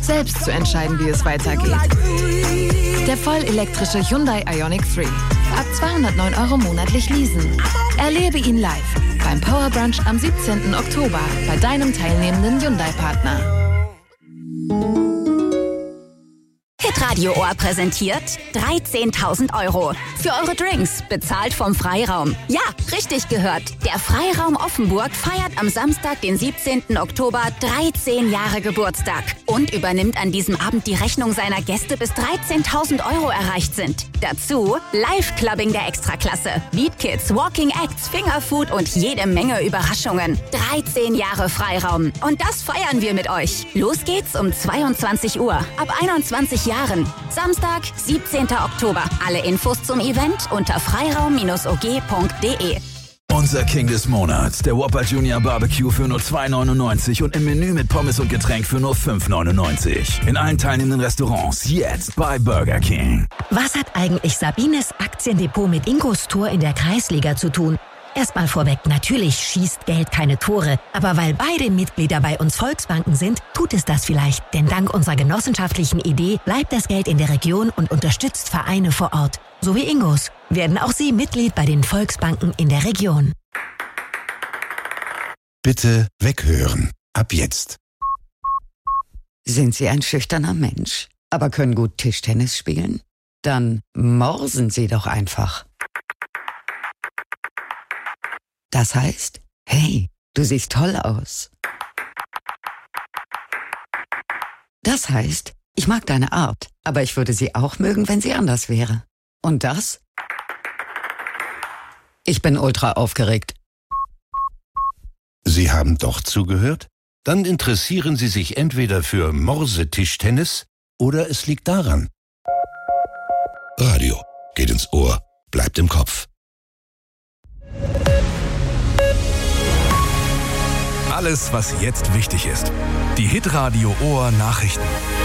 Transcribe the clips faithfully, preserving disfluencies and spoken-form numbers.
selbst zu entscheiden, wie es weitergeht. Der voll elektrische Hyundai Ioniq drei. Ab zweihundertneun Euro monatlich leasen. Erlebe ihn live beim Power Brunch am siebzehnten Oktober bei deinem teilnehmenden Hyundai-Partner. Hitradio Ohr präsentiert dreizehntausend Euro. Für eure Drinks, bezahlt vom Freiraum. Ja, richtig gehört. Der Freiraum Offenburg feiert am Samstag, den siebzehnten Oktober, dreizehn Jahre Geburtstag. Und übernimmt an diesem Abend die Rechnung seiner Gäste, bis dreizehntausend Euro erreicht sind. Dazu Live-Clubbing der Extraklasse. Beat Kids, Walking Acts, Fingerfood und jede Menge Überraschungen. dreizehn Jahre Freiraum. Und das feiern wir mit euch. Los geht's um zweiundzwanzig Uhr. Ab einundzwanzig Jahren. Samstag, siebzehnten Oktober. Alle Infos zum Event unter freiraum o g punkt d e. Unser King des Monats, der Whopper Junior Barbecue für nur zwei neunundneunzig und im Menü mit Pommes und Getränk für nur fünf neunundneunzig. In allen teilnehmenden Restaurants jetzt bei Burger King. Was hat eigentlich Sabines Aktiendepot mit Ingos Tor in der Kreisliga zu tun? Erstmal vorweg, natürlich schießt Geld keine Tore. Aber weil beide Mitglieder bei uns Volksbanken sind, tut es das vielleicht. Denn dank unserer genossenschaftlichen Idee bleibt das Geld in der Region und unterstützt Vereine vor Ort. So wie Ingos. Werden auch Sie Mitglied bei den Volksbanken in der Region. Bitte weghören. Ab jetzt. Sind Sie ein schüchterner Mensch, aber können gut Tischtennis spielen? Dann morsen Sie doch einfach. Das heißt, hey, du siehst toll aus. Das heißt, ich mag deine Art, aber ich würde sie auch mögen, wenn sie anders wäre. Und das? Ich bin ultra aufgeregt. Sie haben doch zugehört? Dann interessieren Sie sich entweder für Morse-Tischtennis oder es liegt daran. Radio geht ins Ohr, bleibt im Kopf. Alles, was jetzt wichtig ist. Die Hitradio Ohr Nachrichten.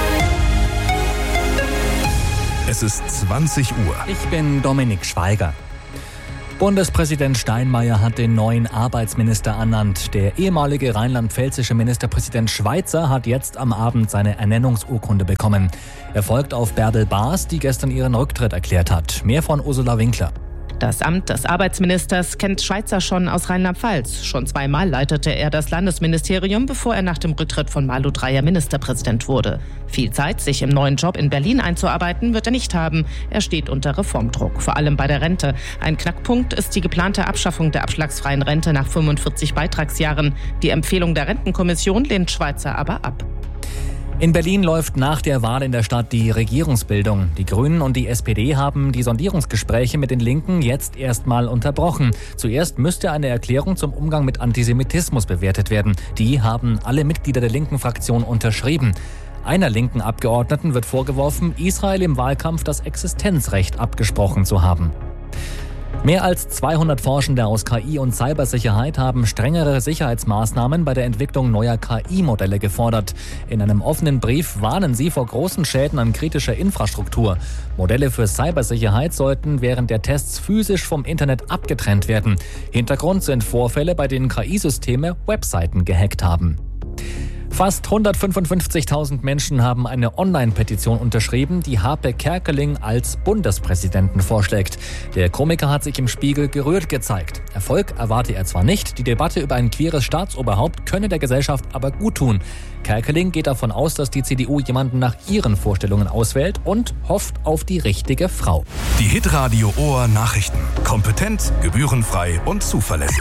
Es ist zwanzig Uhr. Ich bin Dominik Schweiger. Bundespräsident Steinmeier hat den neuen Arbeitsminister ernannt. Der ehemalige rheinland-pfälzische Ministerpräsident Schweitzer hat jetzt am Abend seine Ernennungsurkunde bekommen. Er folgt auf Bärbel Baas, die gestern ihren Rücktritt erklärt hat. Mehr von Ursula Winkler. Das Amt des Arbeitsministers kennt Schweitzer schon aus Rheinland-Pfalz. Schon zweimal leitete er das Landesministerium, bevor er nach dem Rücktritt von Malu Dreyer Ministerpräsident wurde. Viel Zeit, sich im neuen Job in Berlin einzuarbeiten, wird er nicht haben. Er steht unter Reformdruck, vor allem bei der Rente. Ein Knackpunkt ist die geplante Abschaffung der abschlagsfreien Rente nach fünfundvierzig Beitragsjahren. Die Empfehlung der Rentenkommission lehnt Schweitzer aber ab. In Berlin läuft nach der Wahl in der Stadt die Regierungsbildung. Die Grünen und die S P D haben die Sondierungsgespräche mit den Linken jetzt erstmal unterbrochen. Zuerst müsste eine Erklärung zum Umgang mit Antisemitismus bewertet werden. Die haben alle Mitglieder der linken Fraktion unterschrieben. Einer linken Abgeordneten wird vorgeworfen, Israel im Wahlkampf das Existenzrecht abgesprochen zu haben. Mehr als zweihundert Forschende aus K I und Cybersicherheit haben strengere Sicherheitsmaßnahmen bei der Entwicklung neuer K I-Modelle gefordert. In einem offenen Brief warnen sie vor großen Schäden an kritischer Infrastruktur. Modelle für Cybersicherheit sollten während der Tests physisch vom Internet abgetrennt werden. Hintergrund sind Vorfälle, bei denen K I-Systeme Webseiten gehackt haben. Fast hundertfünfundfünfzigtausend Menschen haben eine Online-Petition unterschrieben, die Harpe Kerkeling als Bundespräsidenten vorschlägt. Der Komiker hat sich im Spiegel gerührt gezeigt. Erfolg erwarte er zwar nicht, die Debatte über ein queeres Staatsoberhaupt könne der Gesellschaft aber gut tun. Kerkeling geht davon aus, dass die C D U jemanden nach ihren Vorstellungen auswählt und hofft auf die richtige Frau. Die Hitradio Ohr Nachrichten. Kompetent, gebührenfrei und zuverlässig.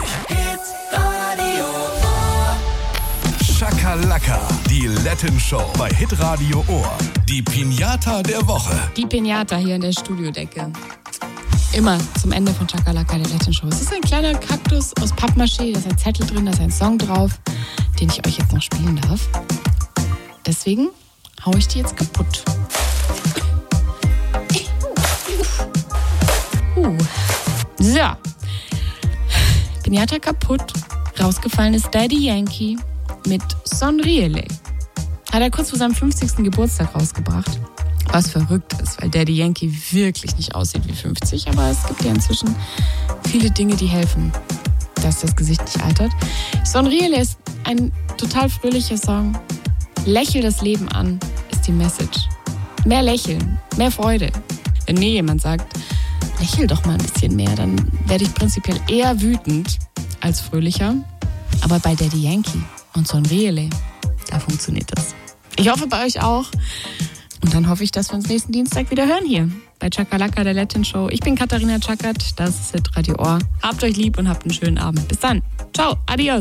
Schakalaka, die Latin Show bei Hitradio Ohr. Die Piñata der Woche. Die Piñata hier in der Studiodecke. Immer zum Ende von Schakalaka, der Latin Show. Es ist ein kleiner Kaktus aus Pappmaché, da ist ein Zettel drin, da ist ein Song drauf, den ich euch jetzt noch spielen darf. Deswegen hau ich die jetzt kaputt. Uh. So. Piñata kaputt. Rausgefallen ist Daddy Yankee mit Sonriele. Hat er kurz vor seinem fünfzigsten Geburtstag rausgebracht. Was verrückt ist, weil Daddy Yankee wirklich nicht aussieht wie fünfzig, aber es gibt ja inzwischen viele Dinge, die helfen, dass das Gesicht nicht altert. Sonriele ist ein total fröhlicher Song. Lächel das Leben an ist ist die Message. Mehr lächeln, mehr Freude. Wenn mir jemand sagt, lächel doch mal ein bisschen mehr, dann werde ich prinzipiell eher wütend als fröhlicher. Aber bei Daddy Yankee und Sonriele, da funktioniert das. Ich hoffe bei euch auch. Und dann hoffe ich, dass wir uns nächsten Dienstag wieder hören hier bei Chakalaka, der Latin Show. Ich bin Katharina Chackert, das ist Hit Radio Ohr. Habt euch lieb und habt einen schönen Abend. Bis dann. Ciao, adios.